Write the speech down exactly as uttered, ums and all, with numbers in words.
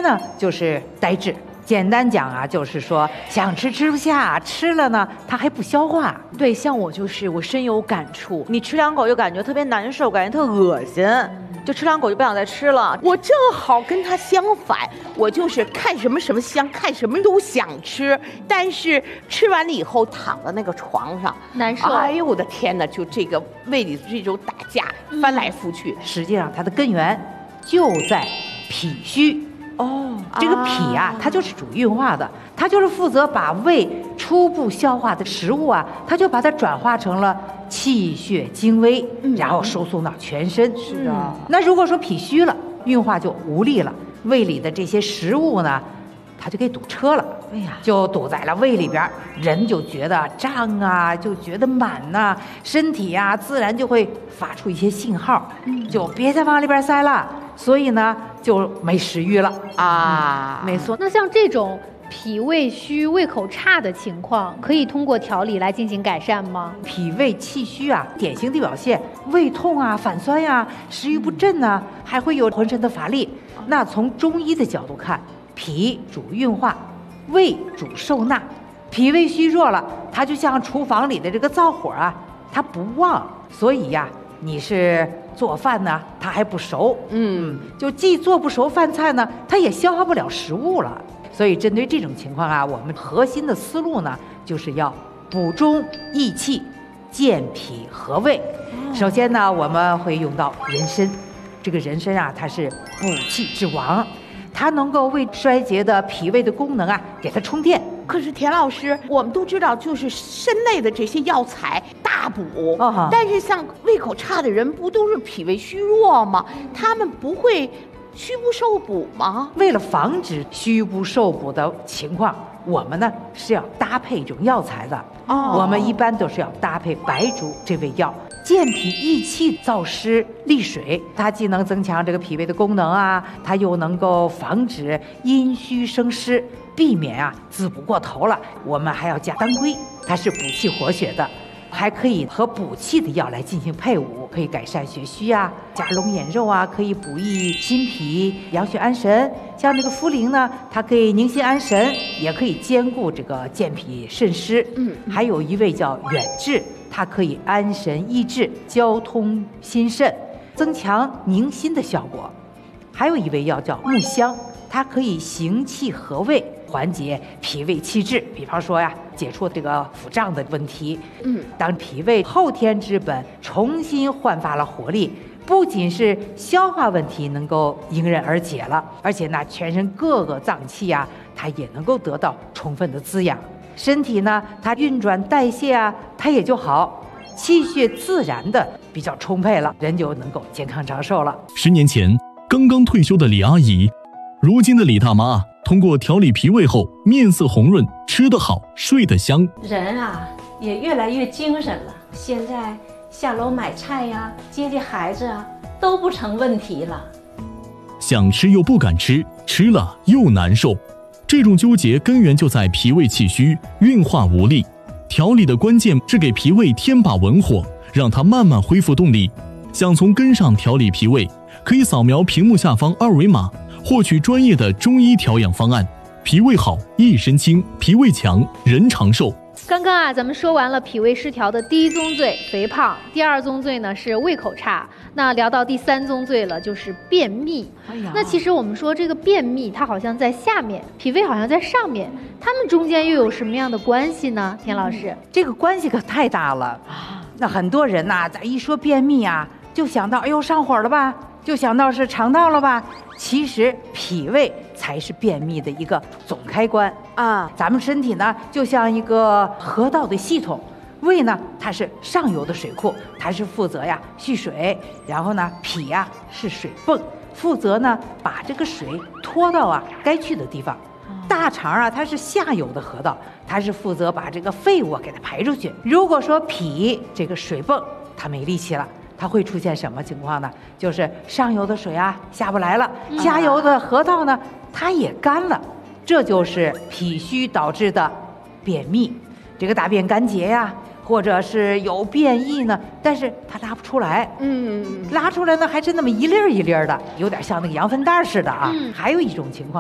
呢就是呆滞。简单讲啊，就是说想吃吃不下，吃了呢它还不消化。 对，像我就是我深有感触，你吃两口就感觉特别难受，感觉特恶心，就吃两口就不想再吃了。我正好跟他相反，我就是看什么什么香，看什么都想吃，但是吃完了以后躺在那个床上难受。 哎呦我的天哪，就这个胃里这种打架，翻来覆去。 实际上它的根源就在脾虚。 哦， 这个脾啊，它就是主运化的，它就是负责把胃初步消化的食物啊，它就把它转化成了气血精微，嗯、然后输送到全身。 是的。 那如果说脾虚了，运化就无力了，胃里的这些食物呢，它就给堵车了。哎呀，就堵在了胃里边，人就觉得胀啊，就觉得满呐、啊，身体呀、啊、自然就会发出一些信号，嗯、就别再往里边塞了。所以呢，就没食欲了啊、 嗯。没错。那像这种脾胃虚、胃口差的情况，可以通过调理来进行改善吗？ 脾胃气虚啊，典型的表现胃痛啊、反酸呀、啊、食欲不振啊，还会有浑身的乏力。那从中医的角度看，脾主运化，胃主受纳。脾胃虚弱了，它就像厨房里的这个灶火啊，它不旺，所以呀、啊。你是做饭呢，它还不熟，嗯，就既做不熟饭菜呢，它也消化不了食物了。所以针对这种情况啊，我们核心的思路呢，就是要补中益气，健脾和胃。哦、首先呢，我们会用到人参，这个人参啊，它是补气之王，它能够为衰竭的脾胃的功能啊，给它充电。 可是田老师，我们都知道，就是参类的这些药材大补，哦、但是像胃口差的人，不都是脾胃虚弱吗？他们不会虚不受补吗？ 为了防止虚不受补的情况，我们呢是要搭配这种药材的。哦，我们一般都是要搭配白术这味药。健脾益气、燥湿利水，它既能增强这个脾胃的功能啊，它又能够防止阴虚生湿，避免啊滋补过头了。我们还要加当归，它是补气活血的，还可以和补气的药来进行配伍，可以改善血虚啊，加龙眼肉啊，可以补益心脾、养血安神。像那个茯苓呢，它可以宁心安神，也可以兼顾这个健脾渗湿。嗯，还有一味叫远志。它可以安神益智、交通心肾，增强宁心的效果。还有一味药叫木香，它可以行气和胃，缓解脾胃气滞。比方说呀，解除这个腹胀的问题。嗯，当脾胃后天之本重新焕发了活力，不仅是消化问题能够迎刃而解了，而且呢，全身各个脏器啊，它也能够得到充分的滋养。身体呢，它运转代谢啊，它也就好，气血自然的比较充沛了，人就能够健康长寿了。 十年前刚刚退休的李阿姨，如今的李大妈通过调理脾胃后，面色红润，吃得好，睡得香， 人啊也越来越精神了。现在下楼买菜呀、接接孩子啊，都不成问题了。 想吃又不敢吃，吃了又难受。这种纠结根源就在脾胃气虚、运化无力。调理的关键是给脾胃添把文火，让它慢慢恢复动力。想从根上调理脾胃，可以扫描屏幕下方二维码，获取专业的中医调养方案。脾胃好，一身轻；脾胃强，人长寿。 刚刚啊，咱们说完了脾胃失调的第一宗罪肥胖，第二宗罪呢是胃口差，那聊到第三宗罪了，就是便秘。哎呀，那其实我们说这个便秘，它好像在下面，脾胃好像在上面，它们中间又有什么样的关系呢？田老师， 嗯、这个关系可太大了啊！那很多人呐、啊，咱一说便秘啊，就想到哎呦上火了吧，就想到是肠道了吧。其实脾胃才是便秘的一个总开关啊！咱们身体呢，就像一个河道的系统，胃呢它是上游的水库，它是负责呀蓄水，然后呢脾呀是水泵，负责呢把这个水拖到啊该去的地方。大肠啊它是下游的河道，它是负责把这个废物给它排出去。如果说脾这个水泵它没力气了，它会出现什么情况呢？就是上游的水啊下不来了，下游的河道呢它也干了，这就是脾虚导致的便秘。这个大便干结呀，或者是有便意呢，但是它拉不出来，嗯，拉出来呢还是那么一粒儿一粒儿的，有点像那个羊粪蛋似的啊。还有一种情况